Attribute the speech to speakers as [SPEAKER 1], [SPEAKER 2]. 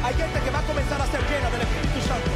[SPEAKER 1] Hay gente que va a comenzar a ser llena del Espíritu Santo.